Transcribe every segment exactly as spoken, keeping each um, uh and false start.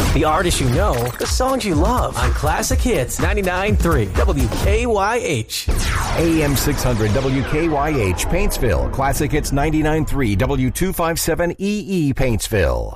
The artists you know, the songs you love on Classic Hits ninety-nine point three W K Y H. A M six hundred W K Y H, Paintsville. Classic Hits ninety-nine point three W two fifty-seven E E, Paintsville.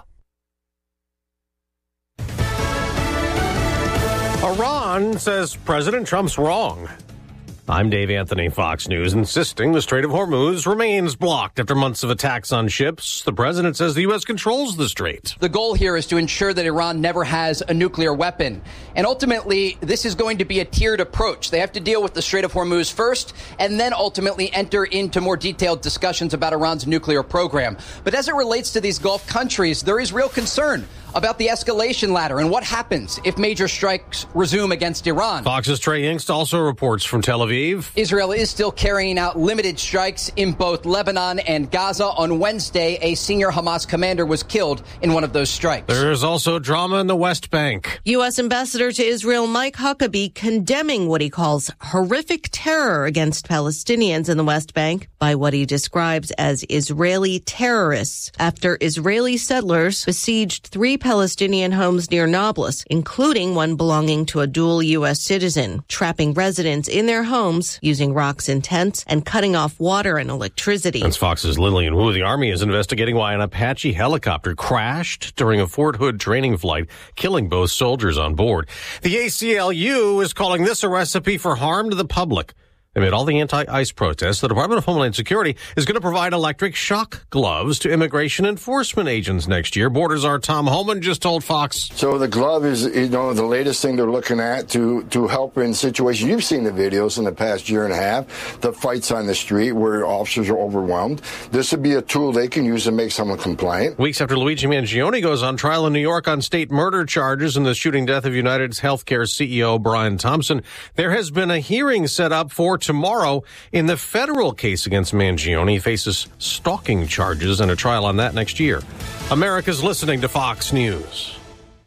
Iran says President Trump's wrong. I'm Dave Anthony, Fox News, insisting the Strait of Hormuz remains blocked after months of attacks on ships. The president says the U S controls the strait. The goal here is to ensure that Iran never has a nuclear weapon. And ultimately, this is going to be a tiered approach. They have to deal with the Strait of Hormuz first, and then ultimately enter into more detailed discussions about Iran's nuclear program. But as it relates to these Gulf countries, there is real concern about the escalation ladder and what happens if major strikes resume against Iran. Fox's Trey Yingst also reports from Tel Aviv. Israel is still carrying out limited strikes in both Lebanon and Gaza. On Wednesday, a senior Hamas commander was killed in one of those strikes. There's also drama in the West Bank. U S. Ambassador to Israel Mike Huckabee condemning what he calls horrific terror against Palestinians in the West Bank by what he describes as Israeli terrorists after Israeli settlers besieged three Palestinian homes near Nablus, including one belonging to a dual U S citizen, trapping residents in their homes using rocks in tents and cutting off water and electricity. That's Fox's Lillian Wu. The Army is investigating why an Apache helicopter crashed during a Fort Hood training flight, killing both soldiers on board. The A C L U is calling this a recipe for harm to the public. Amid all the anti-ICE protests, the Department of Homeland Security is going to provide electric shock gloves to immigration enforcement agents next year. Border Czar Tom Homan just told Fox. So the glove is, you know, the latest thing they're looking at to, to help in situations. You've seen the videos in the past year and a half, the fights on the street where officers are overwhelmed. This would be a tool they can use to make someone compliant. Weeks after Luigi Mangione goes on trial in New York on state murder charges in the shooting death of United's healthcare C E O Brian Thompson, there has been a hearing set up for tomorrow in the federal case against Mangione. He faces stalking charges and a trial on that next year. America's listening to Fox News.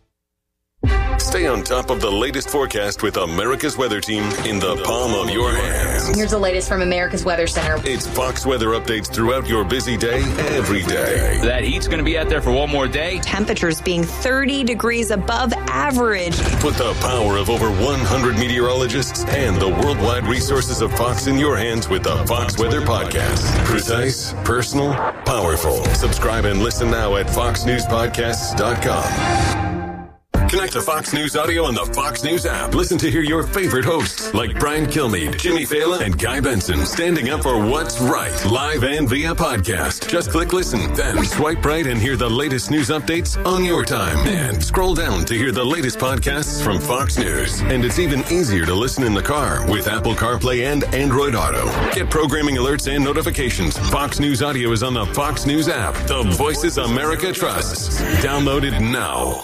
Stay on top of the latest forecast with America's Weather Team in the palm of your hands. Here's the latest from America's Weather Center. It's Fox weather updates throughout your busy day, every day. That heat's going to be out there for one more day. Temperatures being thirty degrees above average. Put the power of over one hundred meteorologists and the worldwide resources of Fox in your hands with the Fox Weather Podcast. Precise, personal, powerful. Subscribe and listen now at fox news podcasts dot com. Connect to Fox News Audio on the Fox News app. Listen to hear your favorite hosts like Brian Kilmeade, Jimmy Fallon, and Guy Benson standing up for what's right, live and via podcast. Just click listen, then swipe right and hear the latest news updates on your time. And scroll down to hear the latest podcasts from Fox News. And it's even easier to listen in the car with Apple CarPlay and Android Auto. Get programming alerts and notifications. Fox News Audio is on the Fox News app. The voices America trusts. Download it now.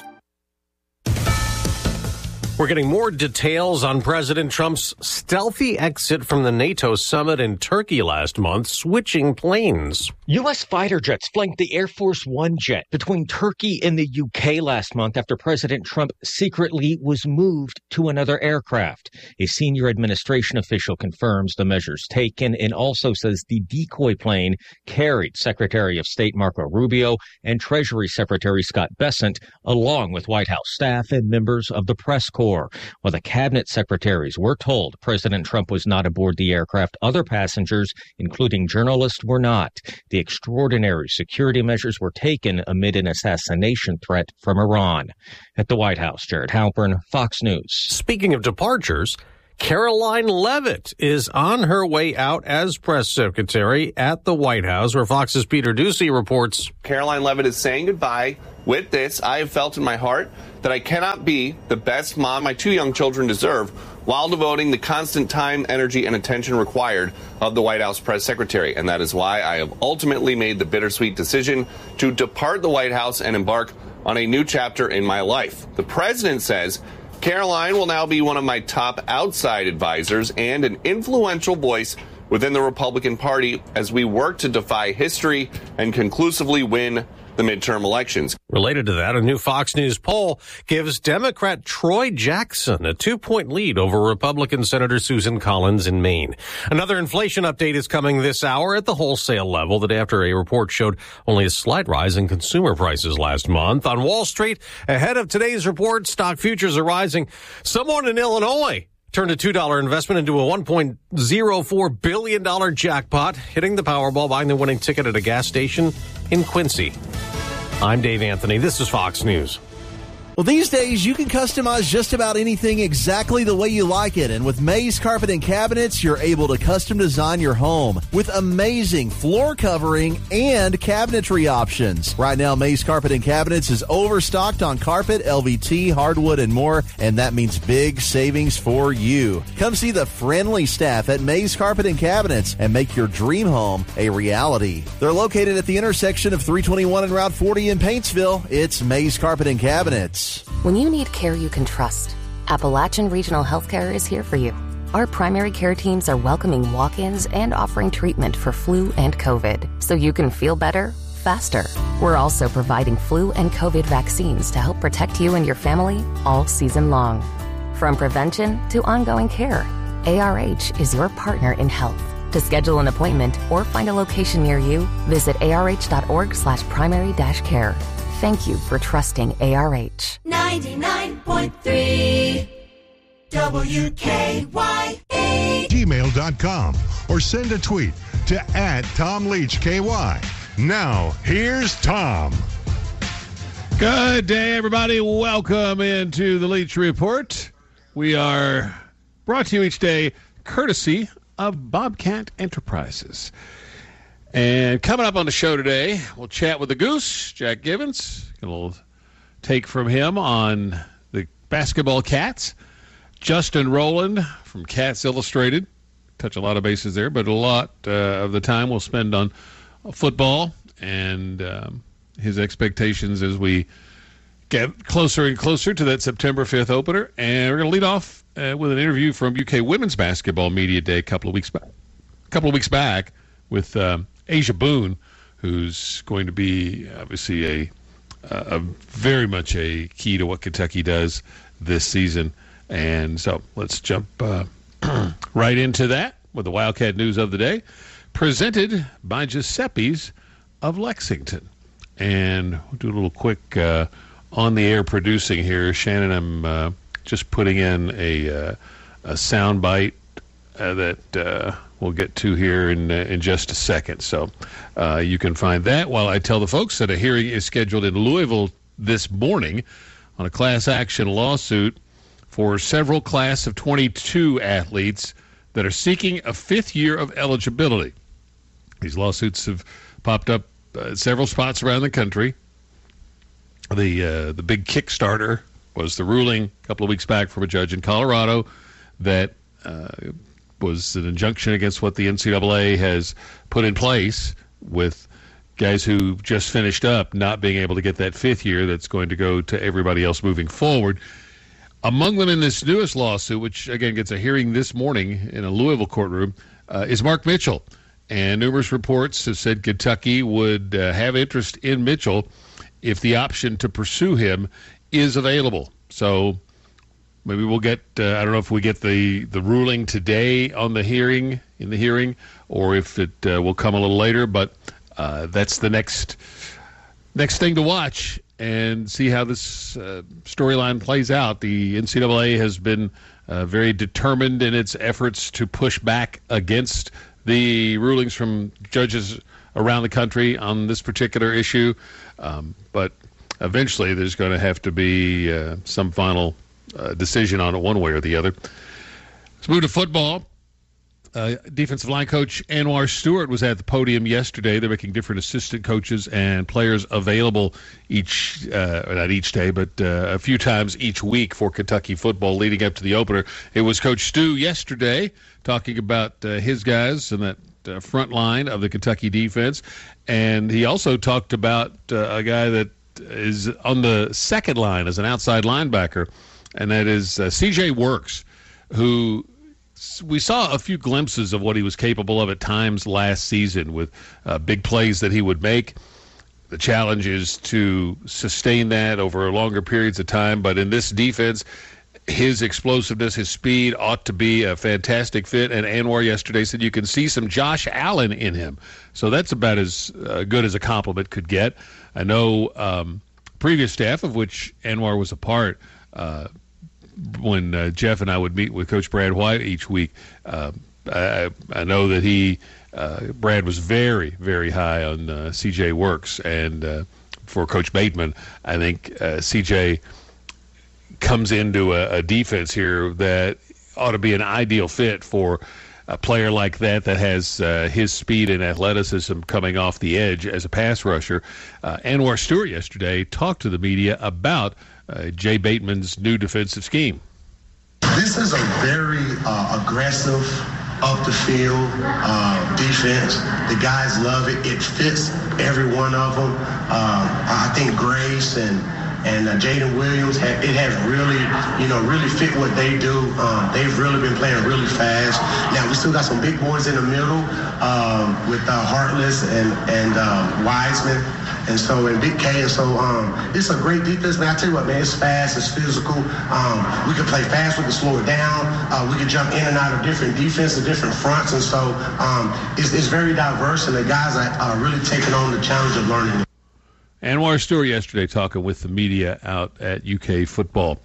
We're getting more details on President Trump's stealthy exit from the NATO summit in Turkey last month, switching planes. U S fighter jets flanked the Air Force One jet between Turkey and the U K last month after President Trump secretly was moved to another aircraft. A senior administration official confirms the measures taken and also says the decoy plane carried Secretary of State Marco Rubio and Treasury Secretary Scott Bessent, along with White House staff and members of the press corps. While the cabinet secretaries were told President Trump was not aboard the aircraft, other passengers, including journalists, were not. The extraordinary security measures were taken amid an assassination threat from Iran. At the White House, Jared Halpern, Fox News. Speaking of departures, Caroline Leavitt is on her way out as press secretary at the White House, where Fox's Peter Ducey reports. Caroline Leavitt is saying goodbye. With this, I have felt in my heart that I cannot be the best mom my two young children deserve while devoting the constant time, energy, and attention required of the White House press secretary. And that is why I have ultimately made the bittersweet decision to depart the White House and embark on a new chapter in my life. The president says Caroline will now be one of my top outside advisors and an influential voice within the Republican Party as we work to defy history and conclusively win the midterm elections. Related to that, a new Fox News poll gives Democrat Troy Jackson a two-point lead over Republican Senator Susan Collins in Maine. Another inflation update is coming this hour at the wholesale level that after a report showed only a slight rise in consumer prices last month. On Wall Street, ahead of today's report, stock futures are rising. Someone in Illinois turned a two dollar investment into a one point oh four billion dollars jackpot, hitting the Powerball, buying the winning ticket at a gas station in Quincy. I'm Dave Anthony. This is Fox News. Well, these days, you can customize just about anything exactly the way you like it. And with Mays Carpet and Cabinets, you're able to custom design your home with amazing floor covering and cabinetry options. Right now, Mays Carpet and Cabinets is overstocked on carpet, L V T, hardwood, and more. And that means big savings for you. Come see the friendly staff at Mays Carpet and Cabinets and make your dream home a reality. They're located at the intersection of three twenty-one and Route forty in Paintsville. It's Mays Carpet and Cabinets. When you need care you can trust, Appalachian Regional Healthcare is here for you. Our primary care teams are welcoming walk-ins and offering treatment for flu and COVID, so you can feel better faster. We're also providing flu and COVID vaccines to help protect you and your family all season long. From prevention to ongoing care, A R H is your partner in health. To schedule an appointment or find a location near you, visit arh.org slash primary dash care. Thank you for trusting A R H. ninety-nine point three W K Y A. gmail dot com or send a tweet to at Tom Leach K Y. Now, here's Tom. Good day, everybody. Welcome into the Leach Report. We are brought to you each day courtesy of Bobcat Enterprises. And coming up on the show today, we'll chat with the Goose, Jack Givens. Get a little take from him on the basketball Cats. Justin Rowland from Cats Illustrated. Touch a lot of bases there, but a lot uh, of the time we'll spend on football and um, his expectations as we get closer and closer to that September fifth opener. And we're going to lead off uh, with an interview from U K Women's Basketball Media Day a couple of weeks back. A couple of weeks back with um, Asia Boone, who's going to be obviously a, a very much a key to what Kentucky does this season. And so let's jump uh, right into that with the Wildcat News of the Day, presented by Giuseppe's of Lexington. And we'll do a little quick uh, on-the-air producing here. Shannon, I'm uh, just putting in a, uh, a sound bite uh, that uh, we'll get to here in uh, in just a second. So uh, you can find that while I tell the folks that a hearing is scheduled in Louisville this morning on a class action lawsuit for several class of twenty-two athletes that are seeking a fifth year of eligibility. These lawsuits have popped up uh, several spots around the country. The uh, the big Kickstarter was the ruling a couple of weeks back from a judge in Colorado that uh, was an injunction against what the N C double A has put in place with guys who just finished up not being able to get that fifth year that's going to go to everybody else moving forward. Among them in this newest lawsuit, which, again, gets a hearing this morning in a Louisville courtroom, uh, is Mark Mitchell. And numerous reports have said Kentucky would uh, have interest in Mitchell if the option to pursue him is available. So maybe we'll get, uh, I don't know if we get the, the ruling today on the hearing, in the hearing, or if it uh, will come a little later, but uh, that's the next next thing to watch and see how this uh, storyline plays out. The N C double A has been uh, very determined in its efforts to push back against the rulings from judges around the country on this particular issue, um, but eventually there's going to have to be uh, some final uh, decision on it one way or the other. Let's move to football. Uh, defensive line coach Anwar Stewart was at the podium yesterday. They're making different assistant coaches and players available each, uh, not each day, but uh, a few times each week for Kentucky football leading up to the opener. It was Coach Stu yesterday talking about uh, his guys and that uh, front line of the Kentucky defense. And he also talked about uh, a guy that is on the second line as an outside linebacker, and that is uh, C J Works, who we saw a few glimpses of what he was capable of at times last season with uh, big plays that he would make. The challenge is to sustain that over longer periods of time. But in this defense, his explosiveness, his speed ought to be a fantastic fit. And Anwar yesterday said you can see some Josh Allen in him. So that's about as uh, good as a compliment could get. I know um, previous staff, of which Anwar was a part, uh, when uh, Jeff and I would meet with Coach Brad White each week, uh, I, I know that he, uh, Brad was very, very high on uh, C J Works. And uh, for Coach Bateman, I think uh, C J comes into a, a defense here that ought to be an ideal fit for a player like that that has uh, his speed and athleticism coming off the edge as a pass rusher. Uh, Anwar Stewart yesterday talked to the media about uh, Jay Bateman's new defensive scheme. This is a very uh, aggressive, up the field uh, defense. The guys love it. It fits every one of them. Uh, I think Grace and And uh, Jaden Williams, have, it has really, you know, really fit what they do. Um, they've really been playing really fast. Now, we still got some big boys in the middle um, with uh, Hartless and, and uh, Wiseman. And so, and Big K. And so, um, it's a great defense. Man, I tell you what, man, it's fast, it's physical. Um, we can play fast, we can slow it down. Uh, we can jump in and out of different defenses, different fronts. And so, um, it's, it's very diverse, and the guys are, are really taking on the challenge of learning. Anwar Stewart yesterday talking with the media out at U K football.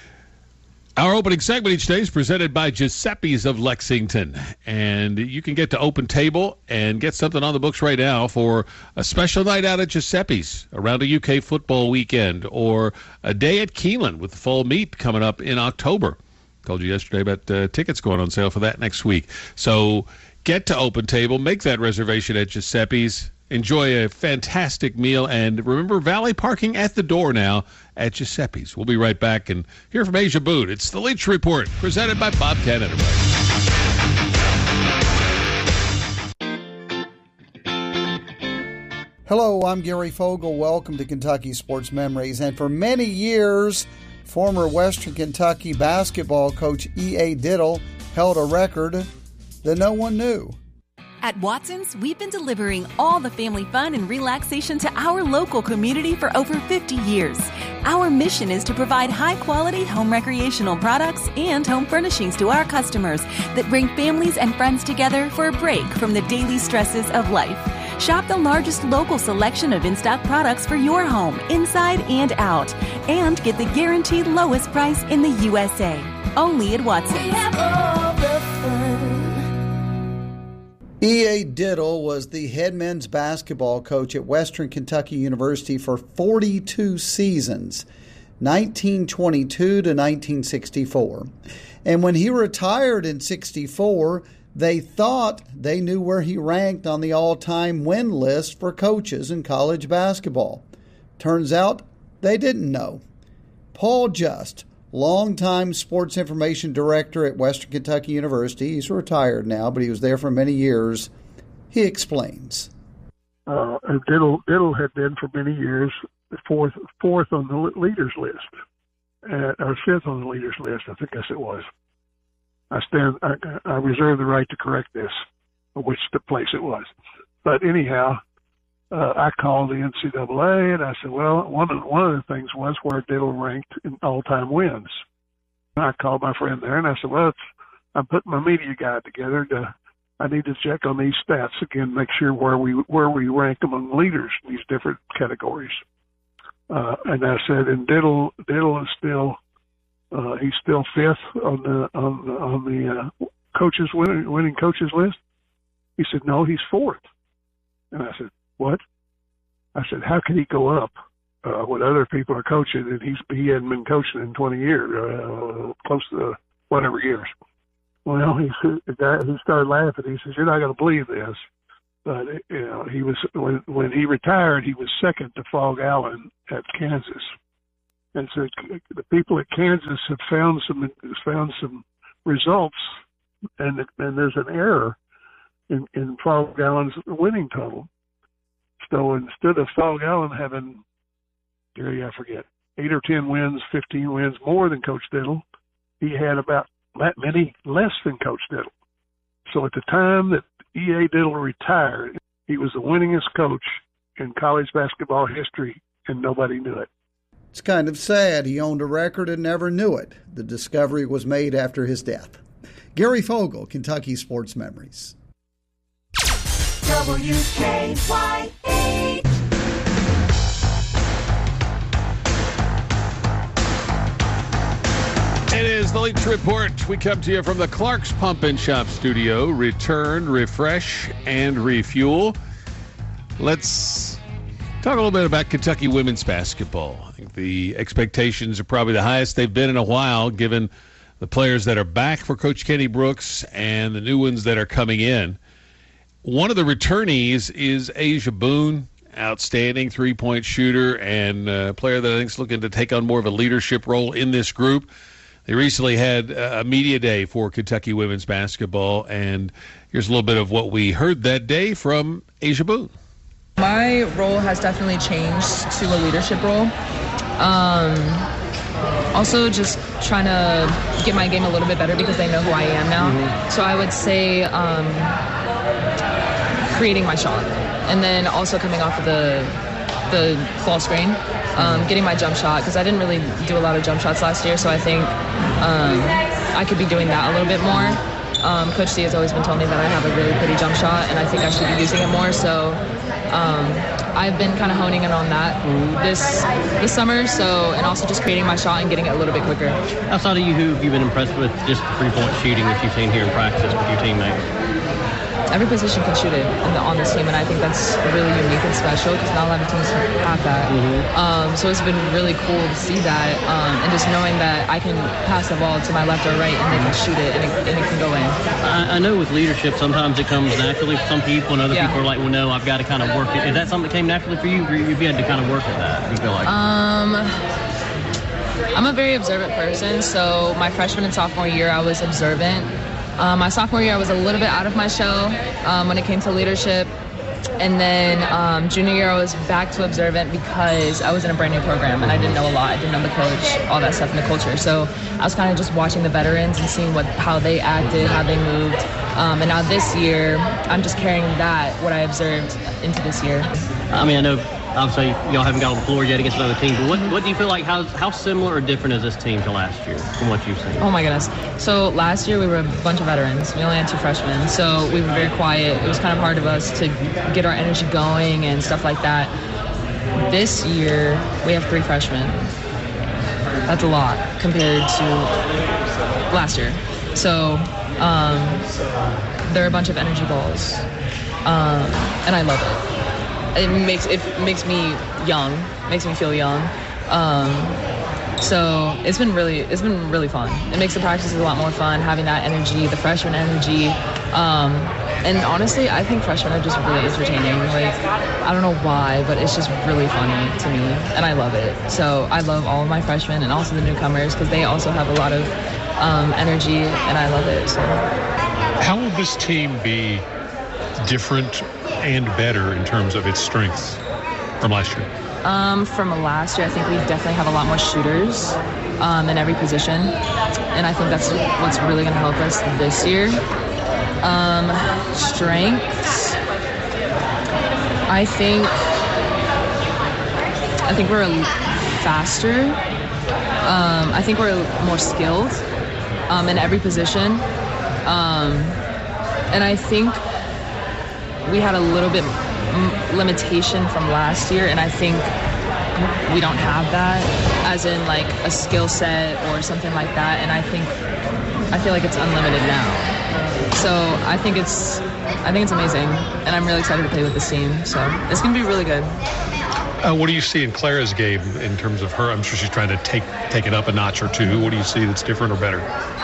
Our opening segment each day is presented by Giuseppe's of Lexington. And you can get to Open Table and get something on the books right now for a special night out at Giuseppe's around a U K football weekend, or a day at Keeneland with the fall meet coming up in October. Told you yesterday about uh, tickets going on sale for that next week. So get to Open Table, make that reservation at Giuseppe's. Enjoy a fantastic meal, and remember, valet parking at the door now at Giuseppe's. We'll be right back and hear from Asia Boot. It's the Leach Report, presented by Bobcat Enterprises. Hello, I'm Gary Fogle. Welcome to Kentucky Sports Memories. And for many years, former Western Kentucky basketball coach E A. Diddle held a record that no one knew. At Watson's, we've been delivering all the family fun and relaxation to our local community for over fifty years. Our mission is to provide high-quality home recreational products and home furnishings to our customers that bring families and friends together for a break from the daily stresses of life. Shop the largest local selection of in-stock products for your home, inside and out, and get the guaranteed lowest price in the U S A. Only at Watson's. We have all the fun. E A. Diddle was the head men's basketball coach at Western Kentucky University for forty-two seasons, nineteen twenty-two to nineteen sixty-four. And when he retired in sixty-four, they thought they knew where he ranked on the all-time win list for coaches in college basketball. Turns out they didn't know. Paul Just, longtime sports information director at Western Kentucky University. He's retired now, but he was there for many years. He explains. Uh, Diddle, Diddle had been for many years fourth fourth on the leaders list, uh, or fifth on the leaders list, I think it was. I stand. I, I reserve the right to correct this, which the place it was. But anyhow, Uh, I called the N C double A and I said, well, one of, one of the things was where Diddle ranked in all-time wins. And I called my friend there and I said, well, it's, I'm putting my media guide together. To, I need to check on these stats again, make sure where we where we rank among leaders in these different categories. Uh, and I said, and Diddle Diddle is still uh, he's still fifth on the on the, on the uh, coaches winning winning coaches list. He said, no, he's fourth. And I said, what? I said, how can he go up uh, when other people are coaching and he's he hadn't been coaching in twenty years, uh, close to whatever years? Well, he the guy he started laughing. He says, "You're not going to believe this, but you know, he was when when he retired, he was second to Fog Allen at Kansas, and so the people at Kansas have found some found some results, and and there's an error in in Fog Allen's winning total." So instead of Fog Allen having, Gary, I forget, eight or ten wins, fifteen wins more than Coach Diddle, he had about that many less than Coach Diddle. So at the time that E A. Diddle retired, he was the winningest coach in college basketball history, and nobody knew it. It's kind of sad he owned a record and never knew it. The discovery was made after his death. Gary Fogle, Kentucky Sports Memories. W K Y eight. It is the Leach Report. We come to you from the Clark's Pump and Shop studio. Return, refresh, and refuel. Let's talk a little bit about Kentucky women's basketball. I think the expectations are probably the highest they've been in a while, given the players that are back for Coach Kenny Brooks and the new ones that are coming in. One of the returnees is Asia Boone, outstanding three-point shooter and a player that I think is looking to take on more of a leadership role in this group. They recently had a media day for Kentucky women's basketball, and here's a little bit of what we heard that day from Asia Boone. My role has definitely changed to a leadership role. Um, also just trying to get my game a little bit better because they know who I am now. Mm-hmm. So I would say um, creating my shot, and then also coming off of the the ball screen, um, getting my jump shot, because I didn't really do a lot of jump shots last year, so I think um, I could be doing that a little bit more. Um, Coach C has always been telling me that I have a really pretty jump shot, and I think I should be using it more, so um, I've been kind of honing in on that this this summer, so, and also just creating my shot and getting it a little bit quicker. Outside of you, who have you been impressed with just the three-point shooting that you've seen here in practice with your teammates? Every position can shoot it in the, on this team, and I think that's really unique and special because not a lot of teams have that. Mm-hmm. Um, so it's been really cool to see that, um, and just knowing that I can pass the ball to my left or right and they can shoot it and it, and it can go in. I, I know with leadership, sometimes it comes naturally for some people, and other yeah. people are like, well, no, I've got to kind of work it. Is that something that came naturally for you, or you've had to kind of work at that, you feel like? Um, I'm a very observant person, so my freshman and sophomore year, I was observant. Um, my sophomore year, I was a little bit out of my shell um, when it came to leadership. And then um, junior year, I was back to observant because I was in a brand new program and I didn't know a lot. I didn't know the coach, all that stuff in the culture. So I was kind of just watching the veterans and seeing what how they acted, how they moved. Um, and now this year, I'm just carrying that, what I observed, into this year. I mean, I know obviously y'all haven't got on the floor yet against another team, but what, what do you feel like, how, how similar or different is this team to last year from what you've seen? Oh my goodness. So last year we were a bunch of veterans. We only had two freshmen, so we were very quiet. It was kind of hard of us to get our energy going and stuff like that. This year we have three freshmen. That's a lot compared to last year. So um, they're a bunch of energy balls, um, and I love it. It makes it makes me young, makes me feel young. Um, so it's been really it's been really fun. It makes the practices a lot more fun, having that energy, the freshman energy. Um, and honestly, I think freshmen are just really entertaining. Like, I don't know why, but it's just really funny to me, and I love it. So I love all of my freshmen and also the newcomers because they also have a lot of um, energy, and I love it. So. How will this team be different and better in terms of its strengths from last year? Um, from last year, I think we definitely have a lot more shooters um, in every position, and I think that's what's really going to help us this year. Um, strengths, I think, I think we're faster. Um, I think we're more skilled um, in every position, um, and I think we had a little bit m- limitation from last year, and I think we don't have that, as in like a skill set or something like that. And I think I feel like it's unlimited now. So I think it's I think it's amazing, and I'm really excited to play with this team. So it's gonna be really good. Uh, what do you see in Clara's game in terms of her? I'm sure she's trying to take take it up a notch or two. What do you see that's different or better?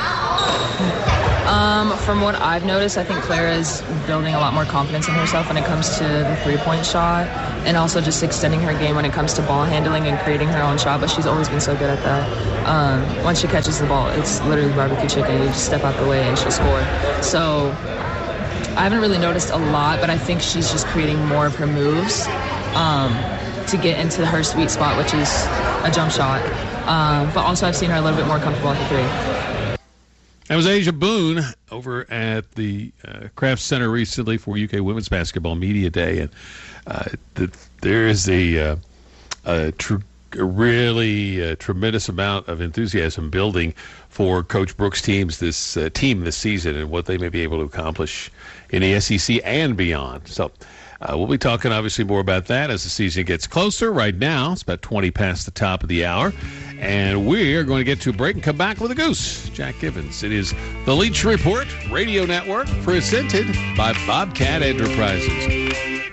Um, from what I've noticed, I think Clara is building a lot more confidence in herself when it comes to the three-point shot, and also just extending her game when it comes to ball handling and creating her own shot, but she's always been so good at that. Um, once she catches the ball, it's literally barbecue chicken. You just step out the way and she'll score. So I haven't really noticed a lot, but I think she's just creating more of her moves um, to get into her sweet spot, which is a jump shot. Um, but also I've seen her a little bit more comfortable at the three. That was Asia Boone over at the uh, Kraft Center recently for U K Women's Basketball Media Day. And uh, the, there is a, uh, a, tr- a really uh, tremendous amount of enthusiasm building for Coach Brooks' teams this uh, team this season and what they may be able to accomplish in the S E C and beyond. So uh, we'll be talking obviously more about that as the season gets closer. Right now, it's about twenty past the top of the hour. And we are going to get to a break and come back with a goose. Jack Givens. It is the Leach Report Radio Network presented by Bobcat Enterprises.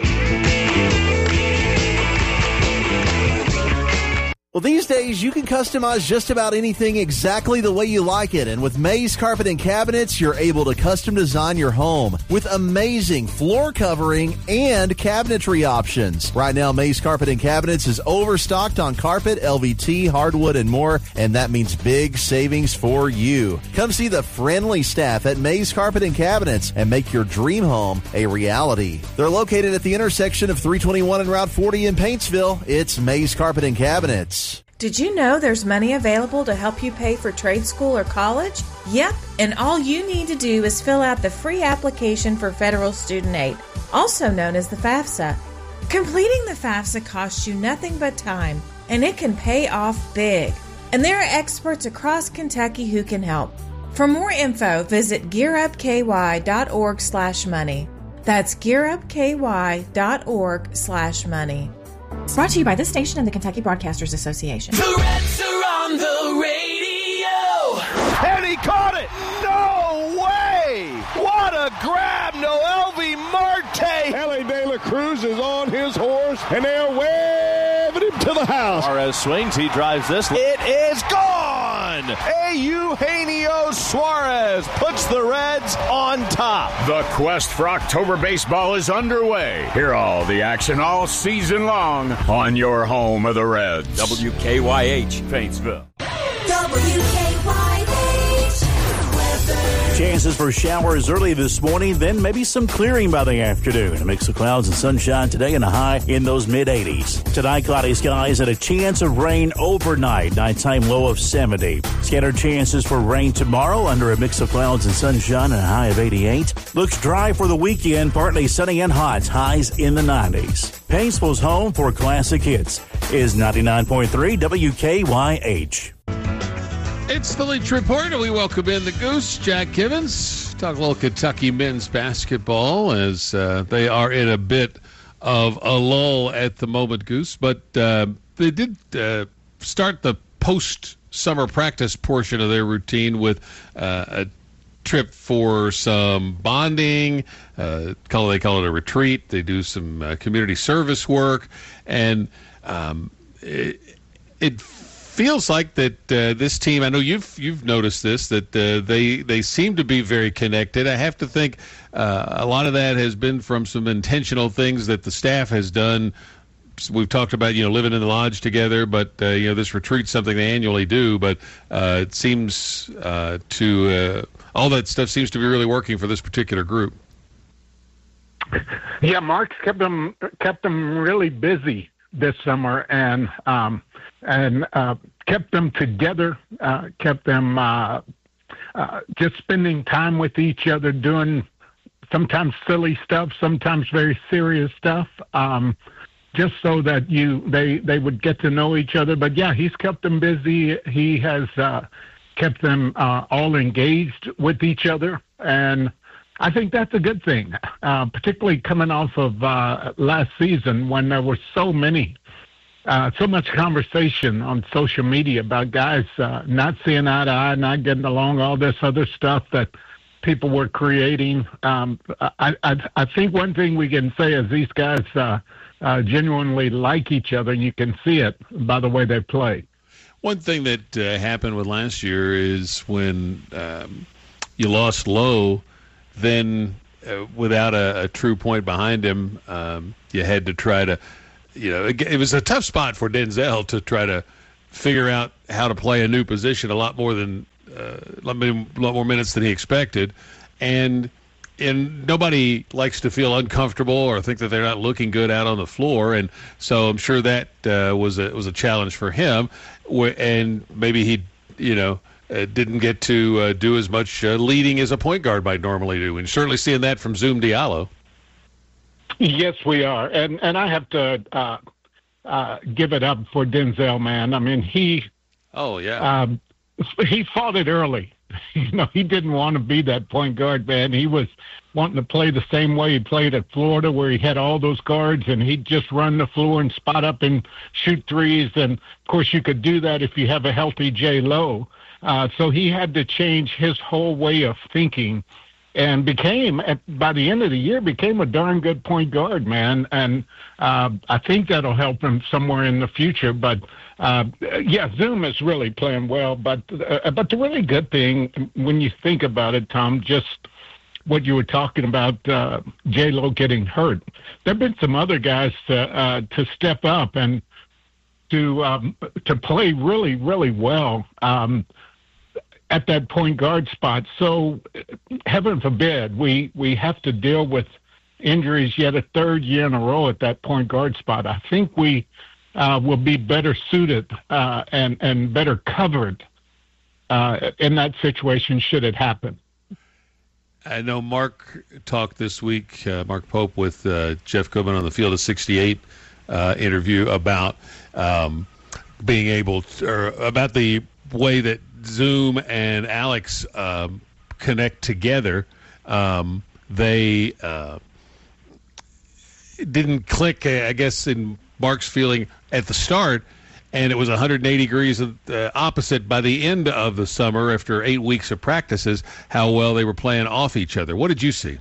Well, these days, you can customize just about anything exactly the way you like it. And with Mays Carpet and Cabinets, you're able to custom design your home with amazing floor covering and cabinetry options. Right now, Mays Carpet and Cabinets is overstocked on carpet, L V T, hardwood, and more. And that means big savings for you. Come see the friendly staff at Mays Carpet and Cabinets and make your dream home a reality. They're located at the intersection of three twenty-one and Route forty in Paintsville. It's Mays Carpet and Cabinets. Did you know there's money available to help you pay for trade school or college? Yep, and all you need to do is fill out the free application for federal student aid, also known as the FAFSA. Completing the FAFSA costs you nothing but time, and it can pay off big. And there are experts across Kentucky who can help. For more info, visit gearupky.org slash money. That's gearupky.org slash money. Brought to you by this station and the Kentucky Broadcasters Association. The Reds are on the radio. And he caught it. No way. What a grab. Noelvi Marte. Ellie De La Cruz is on his horse, and they're waving him to the house. Suarez swings. He drives this. It is gone. Eugenio Suarez puts the Reds on top. The quest for October baseball is underway. Hear all the action all season long on your home of the Reds. W K Y H, Paintsville. W K Y H weather. Chances for showers early this morning, then maybe some clearing by the afternoon. A mix of clouds and sunshine today and a high in those mid eighties. Tonight, cloudy skies and a chance of rain overnight. Nighttime low of seventy. Scattered chances for rain tomorrow under a mix of clouds and sunshine and a high of eighty-eight. Looks dry for the weekend, partly sunny and hot. Highs in the nineties. Paintsville's home for classic hits is ninety-nine point three W K Y H. It's the Leach Report, and we welcome in the Goose, Jack Givens. Talk a little Kentucky men's basketball as uh, they are in a bit of a lull at the moment, Goose. But uh, they did uh, start the post-summer practice portion of their routine with uh, a trip for some bonding. Uh, call they call it a retreat. They do some uh, community service work, and um, it, it feels like that uh, this team, I know you've you've noticed this, that uh, they they seem to be very connected. I have to think uh, a lot of that has been from some intentional things that the staff has done. We've talked about, you know, living in the lodge together, but, uh, you know, this retreat's something they annually do, but uh, it seems uh, to, uh, all that stuff seems to be really working for this particular group. Yeah, Mark's kept them, kept them really busy this summer, and um, and uh, kept them together, uh, kept them uh, uh, just spending time with each other, doing sometimes silly stuff, sometimes very serious stuff, um, just so that you they, they would get to know each other. But, yeah, he's kept them busy. He has uh, kept them uh, all engaged with each other, and I think that's a good thing, uh, particularly coming off of uh, last season when there were so many, uh, so much conversation on social media about guys uh, not seeing eye to eye, not getting along, all this other stuff that people were creating. Um, I, I, I think one thing we can say is these guys uh, uh, genuinely like each other, and you can see it by the way they play. One thing that uh, happened with last year is when um, you lost Lowe, then uh, without a, a true point behind him, um, you had to try to, you know, it, it was a tough spot for Denzel to try to figure out how to play a new position a lot more than, uh, a lot more minutes than he expected. And and nobody likes to feel uncomfortable or think that they're not looking good out on the floor. And so I'm sure that uh, was a, was a challenge for him. And maybe he, you know, uh, didn't get to uh, do as much uh, leading as a point guard might normally do. And certainly seeing that from Zoom Diallo. Yes, we are. And and I have to uh, uh, give it up for Denzel, man. I mean, he oh yeah, um, he fought it early. You know, he didn't want to be that point guard, man. He was wanting to play the same way he played at Florida, where he had all those guards, and he'd just run the floor and spot up and shoot threes. And, of course, you could do that if you have a healthy J-Lo. Uh, so he had to change his whole way of thinking and became, at, by the end of the year, became a darn good point guard, man. And uh, I think that'll help him somewhere in the future. But, uh, yeah, Zoom is really playing well. But, uh, but the really good thing, when you think about it, Tom, just what you were talking about, uh, J-Lo getting hurt. There have been some other guys to, uh, to step up and to um, to play really, really well. Um at that point guard spot. So heaven forbid we, we have to deal with injuries yet a third year in a row at that point guard spot. I think we uh, will be better suited uh, and, and better covered uh, in that situation should it happen. I know Mark talked this week, uh, Mark Pope, with uh, Jeff Goodman on the Field of sixty-eight uh, interview about um, being able to, or about the way that Zoom and Alex um, connect together. Um, they uh, didn't click, I guess, in Mark's feeling at the start, and it was one hundred eighty degrees of, uh, opposite by the end of the summer after eight weeks of practices, how well they were playing off each other. What did you see?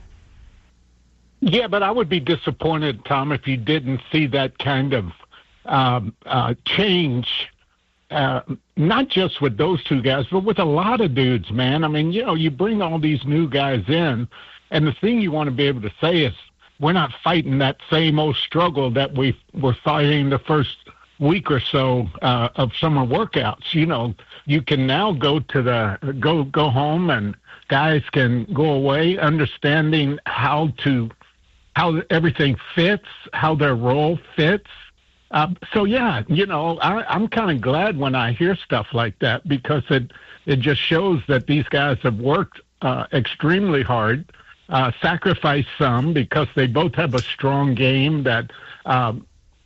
Yeah, but I would be disappointed, Tom, if you didn't see that kind of um, uh, change. Uh, not just with those two guys, but with a lot of dudes, man. I mean, you know, you bring all these new guys in, and the thing you want to be able to say is we're not fighting that same old struggle that we were fighting the first week or so uh, of summer workouts. You know, you can now go to the go go home, and guys can go away understanding how to how everything fits, how their role fits. Uh, so, yeah, you know, I, I'm kind of glad when I hear stuff like that because it, it just shows that these guys have worked uh, extremely hard, uh, sacrificed some because they both have a strong game that, um,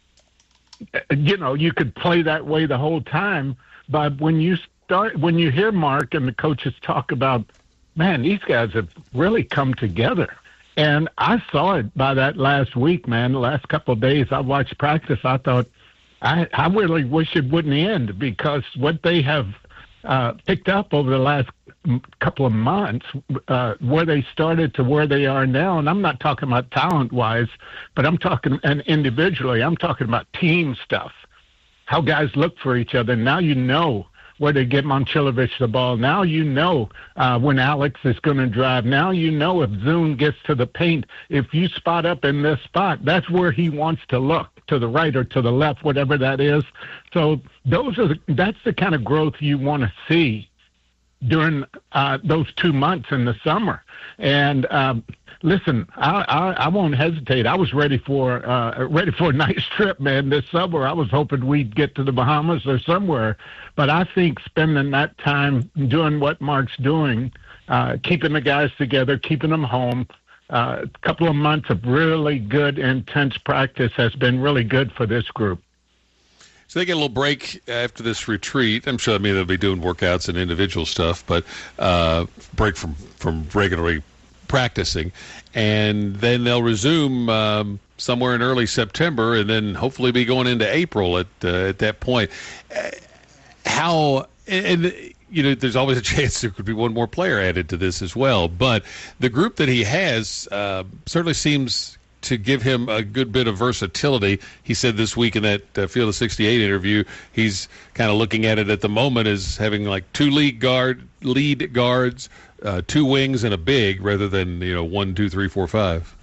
you know, you could play that way the whole time. But when you start, when you hear Mark and the coaches talk about, man, these guys have really come together. And I saw it by that last week, man. The last couple of days I watched practice, I thought, I, I really wish it wouldn't end because what they have uh, picked up over the last couple of months, uh, where they started to where they are now, and I'm not talking about talent-wise, but I'm talking and individually, I'm talking about team stuff, how guys look for each other. Now you know where they get Momcilovic the ball. Now you know uh, when Alex is going to drive. Now you know if Zoom gets to the paint. If you spot up in this spot, that's where he wants to look, to the right or to the left, whatever that is. So those are the, that's the kind of growth you want to see during uh, those two months in the summer. And um, listen, I, I, I won't hesitate. I was ready for uh, ready for a nice trip, man, this summer. I was hoping we'd get to the Bahamas or somewhere. But I think spending that time doing what Mark's doing, uh, keeping the guys together, keeping them home, uh, a couple of months of really good, intense practice has been really good for this group. So they get a little break after this retreat. I'm sure, I mean, they'll be doing workouts and individual stuff, but uh, break from, from regularly practicing. And then they'll resume um, somewhere in early September and then hopefully be going into April at uh, at that point. Uh, how, and, you know, there's always a chance there could be one more player added to this as well. But the group that he has uh, certainly seems to give him a good bit of versatility. He said this week in that uh, Field of sixty-eight interview, he's kind of looking at it at the moment as having like two lead guard lead guards, uh, two wings, and a big, rather than you know one, two, three, four, five.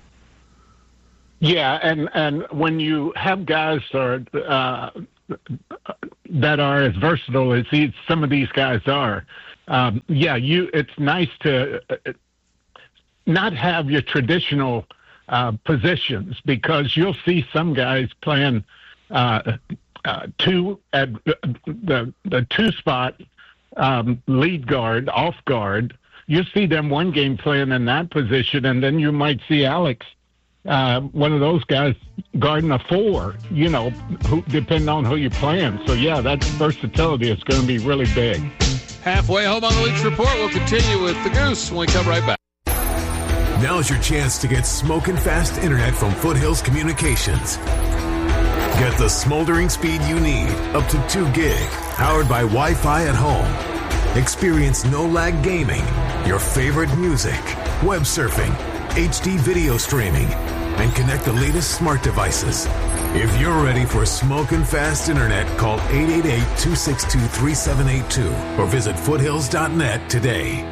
Yeah, and and when you have guys that are uh, that are as versatile as these, some of these guys are, um, yeah, you it's nice to not have your traditional Uh, positions because you'll see some guys playing uh, uh, two at the the two spot um, lead guard, off guard. You see them one game playing in that position, and then you might see Alex, uh, one of those guys, guarding a four, you know, who, depending on who you're playing. So, yeah, that versatility is going to be really big. Halfway home on the Leach Report. We'll continue with the Goose when we come right back. Now's your chance to get smoking fast internet from Foothills Communications. Get the smoldering speed you need, up to two gig, powered by Wi-Fi at home. Experience no-lag gaming, your favorite music, web surfing, H D video streaming, and connect the latest smart devices. If you're ready for smoking fast internet, call eight eight eight, two six two, three seven eight two or visit foothills dot net today.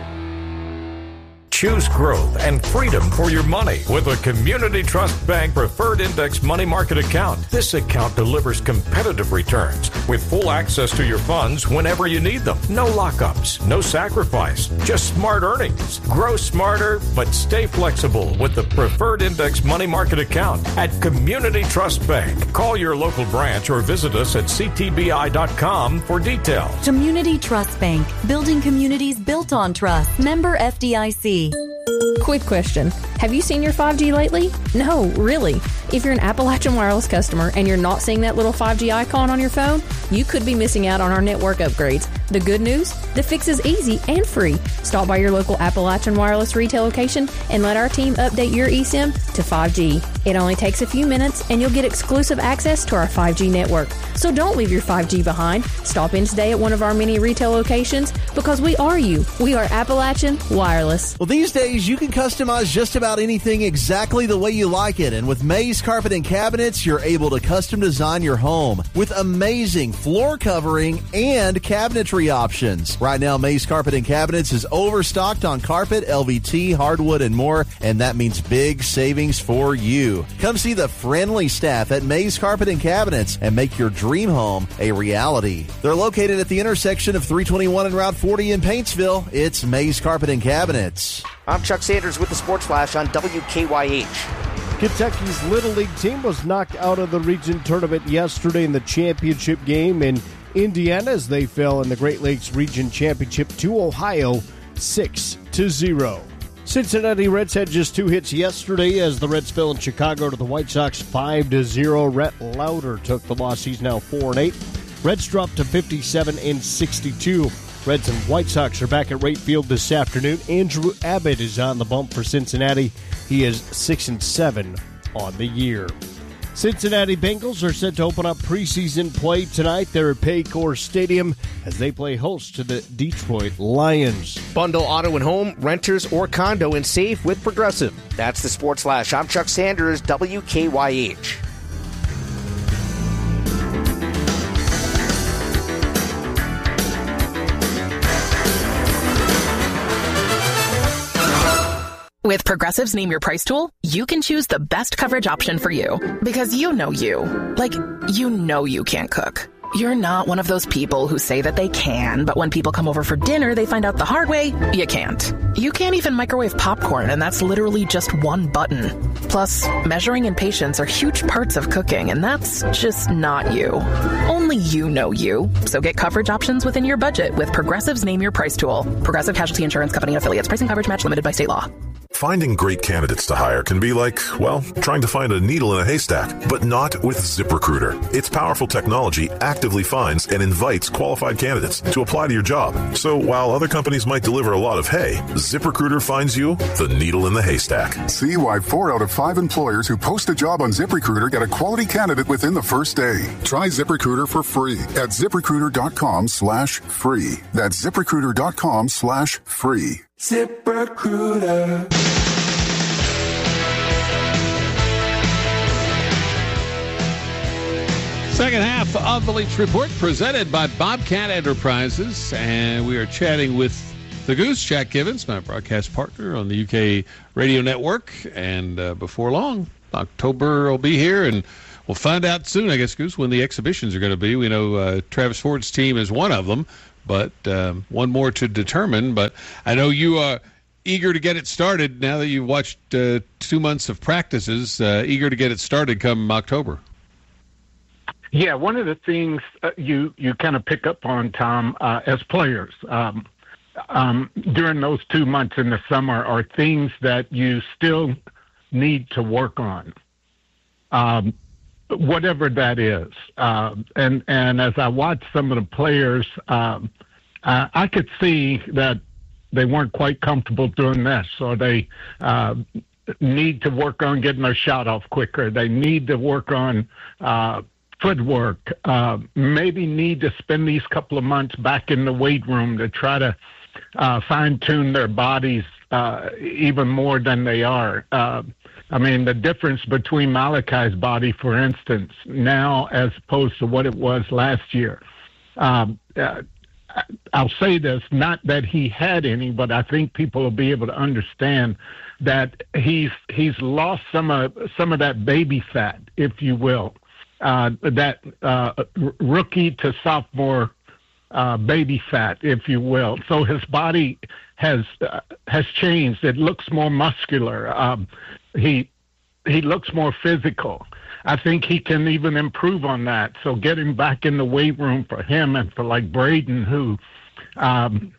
Choose growth and freedom for your money with a Community Trust Bank Preferred Index Money Market account. This account delivers competitive returns with full access to your funds whenever you need them. No lockups, no sacrifice, just smart earnings. Grow smarter, but stay flexible with the Preferred Index Money Market account at Community Trust Bank. Call your local branch or visit us at c t b i dot com for details. Community Trust Bank, building communities built on trust. Member F D I C. Quick question. Have you seen your five G lately? No, really. If you're an Appalachian Wireless customer and you're not seeing that little five G icon on your phone, you could be missing out on our network upgrades. The good news? The fix is easy and free. Stop by your local Appalachian Wireless retail location and let our team update your eSIM to five G. It only takes a few minutes and you'll get exclusive access to our five G network. So don't leave your five G behind. Stop in today at one of our many retail locations because we are you. We are Appalachian Wireless. Well, these days you can customize just about anything exactly the way you like it. And with Mays Carpet and Cabinets, you're able to custom design your home with amazing floor covering and cabinetry options. Right now, Mays Carpet and Cabinets is overstocked on carpet, L V T, hardwood, and more, and that means big savings for you. Come see the friendly staff at Mays Carpet and Cabinets and make your dream home a reality. They're located at the intersection of three twenty-one and Route forty in Paintsville. It's Mays Carpet and Cabinets. I'm Chuck Sanders with the Sports Flash on W K Y H. Kentucky's Little League team was knocked out of the region tournament yesterday in the championship game in Indiana as they fell in the Great Lakes Region Championship to Ohio six to zero. Cincinnati Reds had just two hits yesterday as the Reds fell in Chicago to the White Sox five to zero. Rhett Lauder took the loss. He's now four and eight. Reds dropped to fifty-seven and sixty-two. Reds and White Sox are back at Wright Field this afternoon. Andrew Abbott is on the bump for Cincinnati. He is six and seven on the year. Cincinnati Bengals are set to open up preseason play tonight. They're at Paycor Stadium as they play host to the Detroit Lions. Bundle auto and home, renters, or condo and save with Progressive. That's the Sports Flash. I'm Chuck Sanders, W K Y H. With Progressive's Name Your Price tool, you can choose the best coverage option for you. Because you know you. Like, you know you can't cook. You're not one of those people who say that they can, but when people come over for dinner, they find out the hard way, you can't. You can't even microwave popcorn, and that's literally just one button. Plus, measuring and patience are huge parts of cooking, and that's just not you. Only you know you. So get coverage options within your budget with Progressive's Name Your Price tool. Progressive Casualty Insurance Company and Affiliates. Pricing coverage match limited by state law. Finding great candidates to hire can be like, well, trying to find a needle in a haystack, but not with ZipRecruiter. Its powerful technology actively finds and invites qualified candidates to apply to your job. So while other companies might deliver a lot of hay, ZipRecruiter finds you the needle in the haystack. See why four out of five employers who post a job on ZipRecruiter get a quality candidate within the first day. Try ZipRecruiter for free at ZipRecruiter.com slash free. That's ZipRecruiter.com slash free. ZipRecruiter. Second half of the Leach Report presented by Bobcat Enterprises, and we are chatting with the Goose, Jack Givens, my broadcast partner on the U K Radio Network. And uh, before long, October will be here, and we'll find out soon, I guess, Goose, when the exhibitions are going to be. We know uh, Travis Ford's team is one of them, but um, one more to determine. But I know you are eager to get it started now that you've watched uh, two months of practices, uh, eager to get it started come October. Yeah, one of the things uh, you you kind of pick up on, Tom, uh, as players um, um, during those two months in the summer are things that you still need to work on, um, whatever that is. Uh, and and as I watched some of the players, um, uh, I could see that they weren't quite comfortable doing this, or they uh, need to work on getting their shot off quicker. They need to work on uh, footwork, uh, maybe need to spend these couple of months back in the weight room to try to uh, fine-tune their bodies uh, even more than they are. Uh, I mean, the difference between Malachi's body, for instance, now as opposed to what it was last year. Um, uh, I'll say this, not that he had any, but I think people will be able to understand that he's he's lost some of some of that baby fat, if you will. Uh, that uh, rookie to sophomore uh, baby fat, if you will. So his body has uh, has changed. It looks more muscular. Um, he he looks more physical. I think he can even improve on that. So getting back in the weight room for him and for like Braden, who um,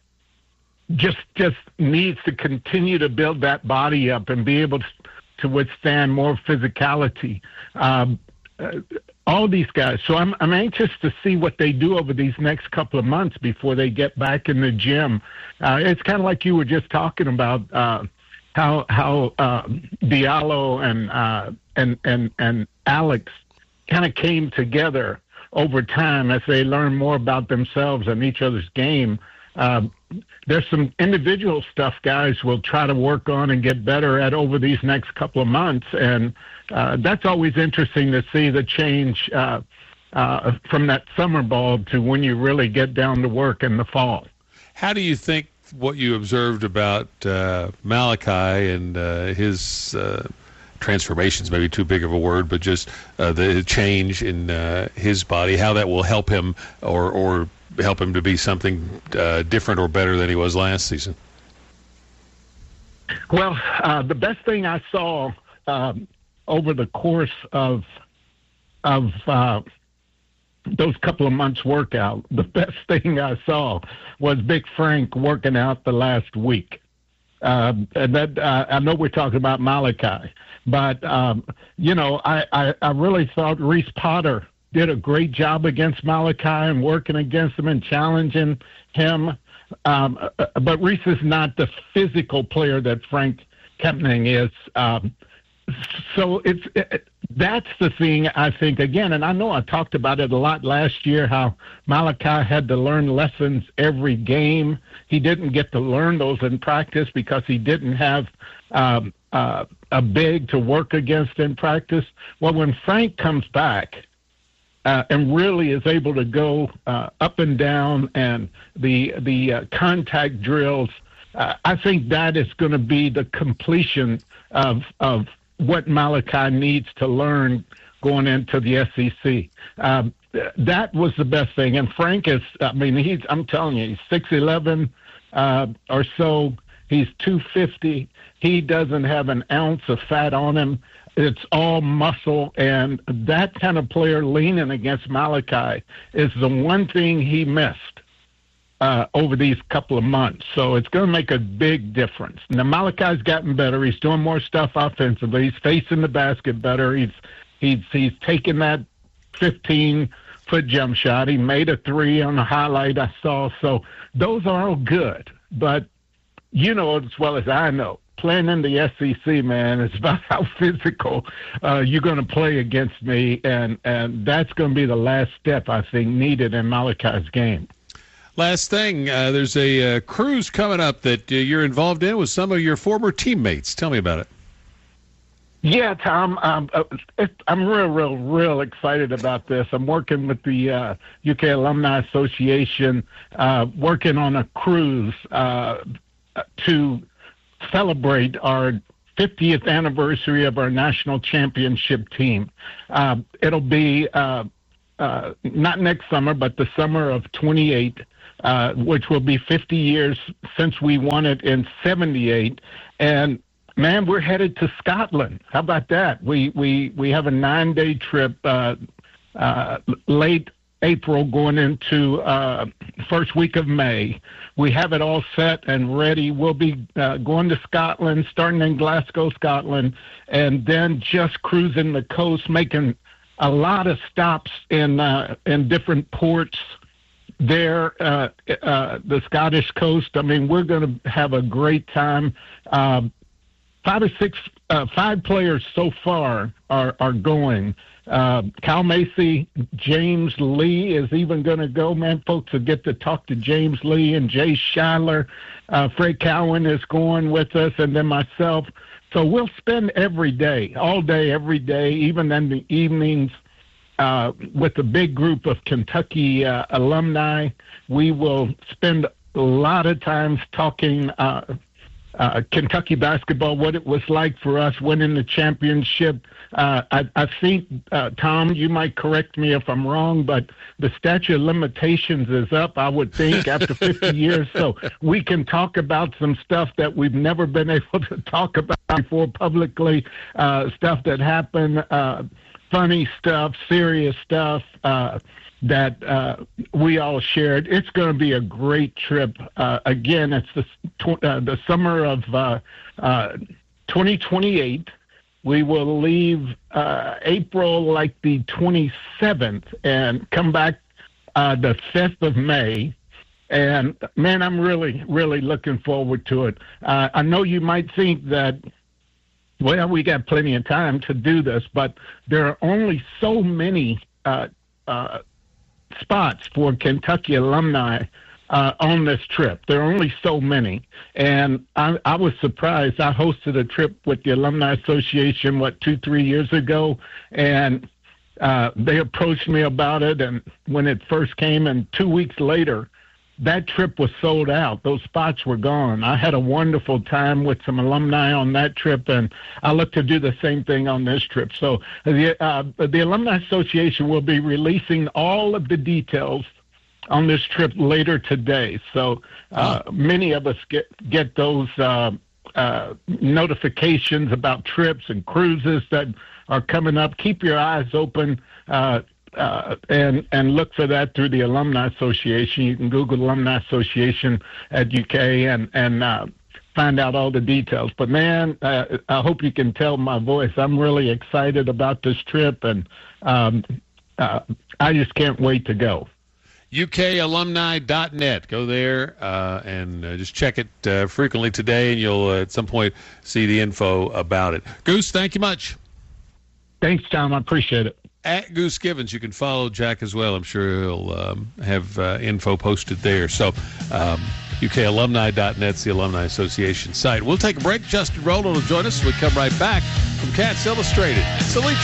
just just needs to continue to build that body up and be able to, to withstand more physicality. Um, uh, all these guys. So I'm I'm anxious to see what they do over these next couple of months before they get back in the gym. Uh, it's kind of like you were just talking about uh, how how uh, Diallo and uh, and and and Alex kind of came together over time as they learned more about themselves and each other's game. Uh, there's some individual stuff guys will try to work on and get better at over these next couple of months, and uh, that's always interesting to see the change uh, uh, from that summer ball to when you really get down to work in the fall. How do you think what you observed about uh, Malachi and uh, his uh, transformations, maybe too big of a word, but just uh, the change in uh, his body, how that will help him or, or help him to be something uh, different or better than he was last season? Well, uh, the best thing I saw um, over the course of of uh, those couple of months workout, the best thing I saw was Big Frank working out the last week. Uh, and that uh, I know we're talking about Malachi, but um, you know, I, I, I really thought Reese Potter did a great job against Malachi and working against him and challenging him. Um, but Reese is not the physical player that Frank Kepning is. Um, so it's it, that's the thing, I think, again, and I know I talked about it a lot last year, how Malachi had to learn lessons every game. He didn't get to learn those in practice because he didn't have um, uh, a big to work against in practice. Well, when Frank comes back, Uh, and really is able to go uh, up and down and the the uh, contact drills, uh, I think that is going to be the completion of of what Malachi needs to learn going into the S E C. Um, that was the best thing. And Frank is, I mean, he's, I'm telling you, he's six eleven uh, or so. He's two fifty. He doesn't have an ounce of fat on him. It's all muscle, and that kind of player leaning against Malachi is the one thing he missed uh, over these couple of months. So it's going to make a big difference. Now, Malachi's gotten better. He's doing more stuff offensively. He's facing the basket better. He's he's he's taking that fifteen-foot jump shot. He made a three on the highlight I saw. So those are all good. But you know as well as I know, playing in the S E C, man, it's about how physical uh, you're going to play against me, and, and that's going to be the last step, I think, needed in Malachi's game. Last thing, uh, there's a uh, cruise coming up that uh, you're involved in with some of your former teammates. Tell me about it. Yeah, Tom, um, uh, it, I'm real, real, real excited about this. I'm working with the uh, U K Alumni Association, uh, working on a cruise uh, to celebrate our fiftieth anniversary of our national championship team. Uh, it'll be uh, uh, not next summer, but the summer of twenty-eight, uh, which will be fifty years since we won it in seventy-eight. And man, we're headed to Scotland. How about that? We we we have a nine-day trip uh, uh, late April going into uh, first week of May. We have it all set and ready. We'll be uh, going to Scotland, starting in Glasgow, Scotland, and then just cruising the coast, making a lot of stops in uh, in different ports there, uh, uh, the Scottish coast. I mean, we're going to have a great time. Uh, five or six, uh, five players so far are, are going. Uh, Cal Macy, James Lee is even going to go. Man, folks will get to talk to James Lee and Jay Shiler. Uh, Fred Cowan is going with us, and then myself. So we'll spend every day, all day, every day, even in the evenings, uh, with a big group of Kentucky uh, alumni. We will spend a lot of times talking uh, uh, Kentucky basketball, what it was like for us winning the championship. Uh, I, I think, uh, Tom, you might correct me if I'm wrong, but the statute of limitations is up, I would think, after fifty years. So we can talk about some stuff that we've never been able to talk about before publicly, uh, stuff that happened, uh, funny stuff, serious stuff uh, that uh, we all shared. It's going to be a great trip. Uh, again, it's the, tw- uh, the summer of uh, uh, twenty twenty-eight. We will leave uh, April like the twenty-seventh and come back uh, the fifth of May. And, man, I'm really, really looking forward to it. Uh, I know you might think that, well, we got plenty of time to do this, but there are only so many uh, uh, spots for Kentucky alumni Uh, on this trip. There are only so many. And I, I was surprised. I hosted a trip with the Alumni Association, what, two, three years ago, and uh, they approached me about it. And when it first came, and two weeks later, that trip was sold out. Those spots were gone. I had a wonderful time with some alumni on that trip, and I look to do the same thing on this trip. So the, uh, the Alumni Association will be releasing all of the details on this trip later today. So uh, oh. many of us get get those uh, uh, notifications about trips and cruises that are coming up. Keep your eyes open uh, uh, and and look for that through the Alumni Association. You can Google Alumni Association at U K and and uh, find out all the details. But man, uh, I hope you can tell my voice. I'm really excited about this trip, and um, uh, I just can't wait to go. U K alumni dot net. Go there uh, and uh, just check it uh, frequently today, and you'll uh, at some point see the info about it. Goose, thank you much. Thanks, Tom. I appreciate it. At Goose Givens, you can follow Jack as well. I'm sure he'll um, have uh, info posted there. So um, U K alumni dot net's the Alumni Association site. We'll take a break. Justin Rolo will join us. We'll come right back from Cats Illustrated. It's the Elite